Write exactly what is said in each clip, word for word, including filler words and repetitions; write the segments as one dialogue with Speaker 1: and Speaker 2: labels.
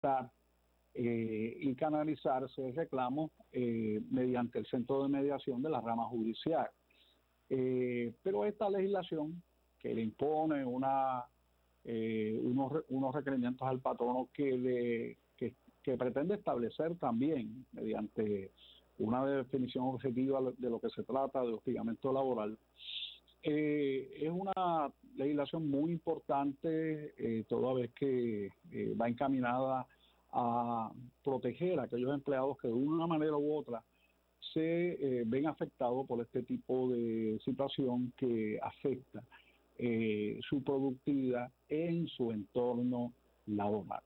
Speaker 1: presentar eh, y canalizarse el reclamo eh, mediante el Centro de Mediación de la rama judicial. Eh, pero esta legislación que le impone una, eh, unos, unos requerimientos al patrono que, le, que, que pretende establecer también, mediante una definición objetiva de lo que se trata de hostigamiento laboral, eh, es una legislación muy importante, eh, toda vez que eh, va encaminada a proteger a aquellos empleados que de una manera u otra se eh, ven afectados por este tipo de situación que afecta eh, su productividad en su entorno laboral.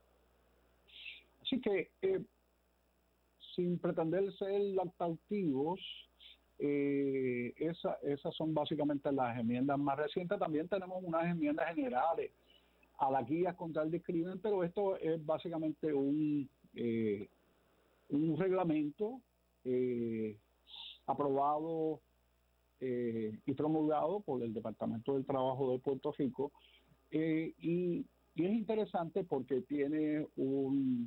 Speaker 1: Así que, eh, sin pretender ser exhaustivos, eh, esa, esas son básicamente las enmiendas más recientes. También tenemos unas enmiendas generales a la guía contra el discrimen, pero esto es básicamente un, eh, un reglamento eh, aprobado eh, y promulgado por el Departamento del Trabajo de Puerto Rico, eh, y, y es interesante porque tiene un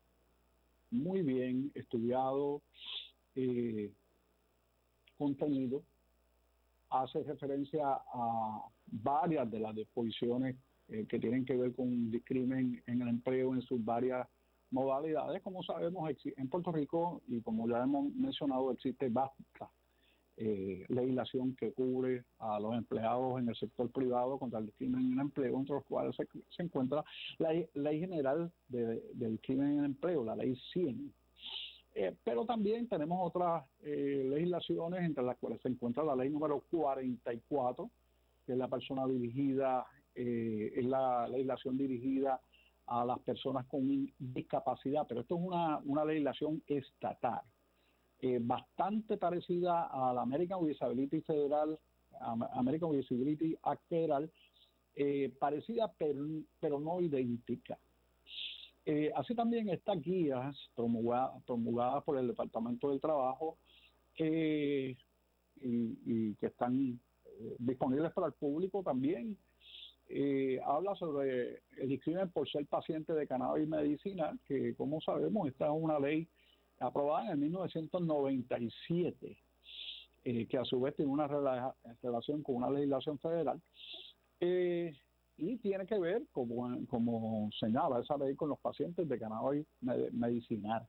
Speaker 1: muy bien estudiado eh, contenido, hace referencia a varias de las disposiciones eh, que tienen que ver con discrimen en el empleo en sus varias modalidades. Como sabemos, en Puerto Rico, y como ya hemos mencionado, existe vasta eh, legislación que cubre a los empleados en el sector privado contra el discrimen en el empleo, entre los cuales se, se encuentra la Ley General de, de Discrimen en el Empleo, la Ley cien. Eh, pero también tenemos otras eh, legislaciones, entre las cuales se encuentra la Ley número cuarenta y cuatro, que es la persona dirigida, eh, es la legislación dirigida a las personas con discapacidad, pero esto es una, una legislación estatal, eh, bastante parecida a la American Disability Federal, American Disability Act Federal, eh, parecida pero, pero no idéntica. Eh, así también estas guías promulgadas, promulgadas por el Departamento del Trabajo, eh, y, y que están eh, disponibles para el público también, eh, habla sobre el discrimen por ser paciente de cannabis medicinal, que como sabemos esta es una ley aprobada en el mil novecientos noventa y siete, eh, que a su vez tiene una rela relación con una legislación federal, eh, y tiene que ver, como, como señala esa ley, con los pacientes de cannabis medicinal.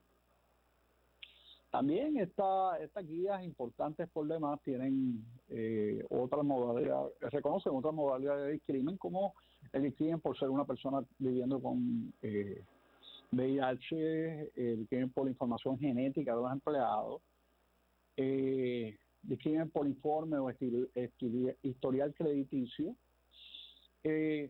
Speaker 1: También esta, estas guías importantes por demás tienen eh, otras modalidades, reconocen otras modalidades de discrimen, como el discrimen por ser una persona viviendo con eh, V I H, el discrimen por la información genética de los empleados, eh, discrimen por informe o historial crediticio, eh,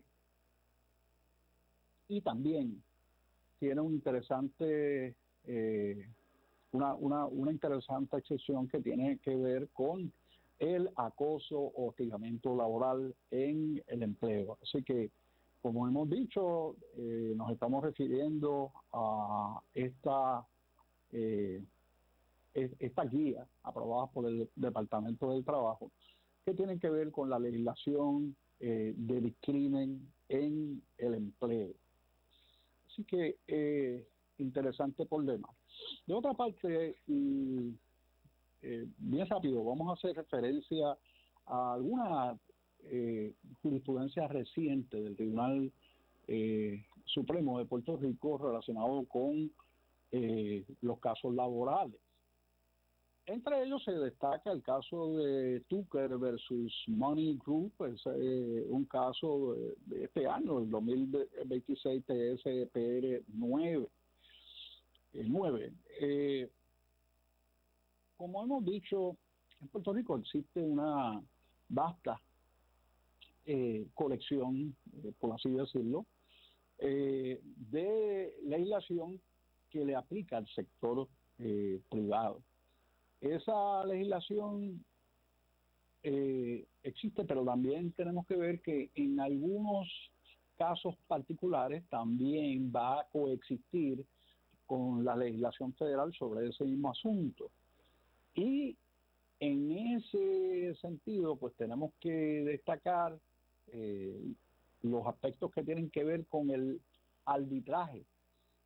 Speaker 1: y también tiene un interesante eh, Una, una, una interesante excepción que tiene que ver con el acoso o hostigamiento laboral en el empleo. Así que, como hemos dicho, eh, nos estamos refiriendo a esta, eh, esta guía aprobada por el Departamento del Trabajo, que tienen que ver con la legislación eh, de discrimen en el empleo. Así que, eh, interesante por demás. De otra parte, y eh, bien rápido, vamos a hacer referencia a alguna eh, jurisprudencia reciente del Tribunal eh, Supremo de Puerto Rico relacionado con eh, los casos laborales. Entre ellos se destaca el caso de Tucker versus Money Group, es eh, un caso de, de este año, el dos mil veintiséis, T S P R nueve. nueve. Eh, como hemos dicho, en Puerto Rico existe una vasta eh, colección, eh, por así decirlo, eh, de legislación que le aplica al sector eh, privado. Esa legislación eh, existe, pero también tenemos que ver que en algunos casos particulares también va a coexistir con la legislación federal sobre ese mismo asunto. Y en ese sentido, pues tenemos que destacar eh, los aspectos que tienen que ver con el arbitraje